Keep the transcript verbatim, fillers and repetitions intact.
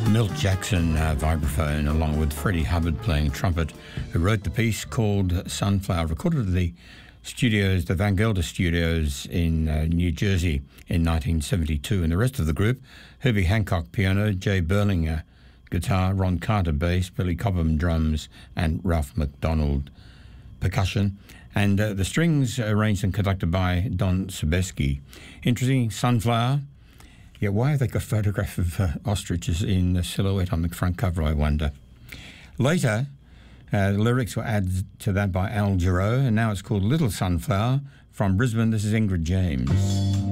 Milt Jackson, uh, vibraphone, along with Freddie Hubbard playing trumpet, who wrote the piece called Sunflower, recorded at the studios, the Van Gelder Studios in uh, New Jersey in nineteen seventy-two. And the rest of the group, Herbie Hancock piano, Jay Berlinger guitar, Ron Carter bass, Billy Cobham drums, and Ralph McDonald percussion. And uh, the strings arranged and conducted by Don Sebesky. Interesting, Sunflower. Yeah, why have they got a photograph of uh, ostriches in the silhouette on the front cover, I wonder? Later, uh, the lyrics were added to that by Al Jarreau, and now it's called Little Sunflower. From Brisbane, this is Ingrid James.